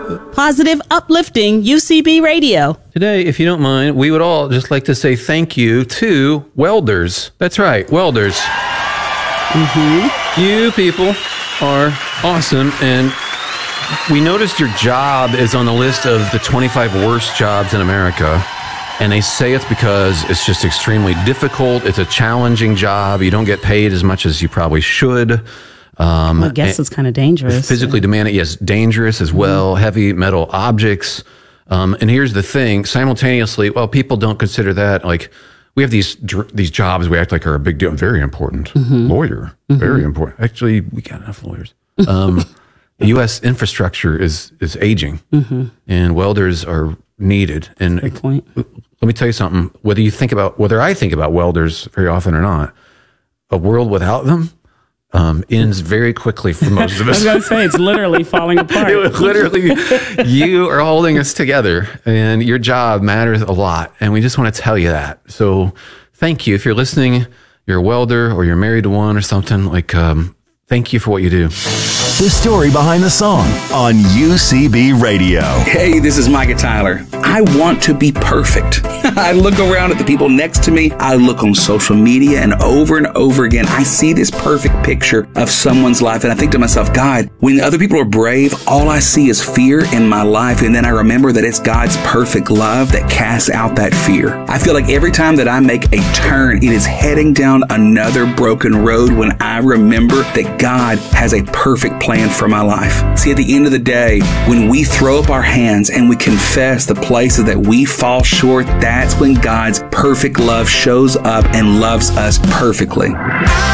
Positive, uplifting UCB radio. Today, if you don't mind, we would all just like to say thank you to welders. That's right, welders. You people are awesome, and we noticed your job is on the list of the 25 worst jobs in America, and they say it's because it's just extremely difficult. It's a challenging job. You don't get paid as much as you probably should. I guess it's kind of dangerous. Physically demanding, yes, dangerous as well, heavy metal objects. And here's the thing, simultaneously, well, people don't consider that, like, we have these jobs we act like are a big deal, very important. Lawyer, very important. Actually, we got enough lawyers. The U.S. infrastructure is aging, and welders are needed. And Good point. let me tell you something, whether I think about welders very often or not, a world without them ends very quickly for most of us. I was going to say, it's literally falling apart. Literally, you are holding us together, and your job matters a lot. And we just want to tell you that. So thank you. If you're listening, you're a welder or you're married to one or something, like, thank you for what you do. The story behind the song on UCB Radio. Hey, this is Micah Tyler. I want to be perfect. I look around at the people next to me. I look on social media, and over again, I see this perfect picture of someone's life. And I think to myself, God, when other people are brave, all I see is fear in my life. And then I remember that it's God's perfect love that casts out that fear. I feel like every time that I make a turn, it is heading down another broken road when I remember that God has a perfect plan for my life. See, at the end of the day, when we throw up our hands and we confess the places that we fall short, that's when God's perfect love shows up and loves us perfectly.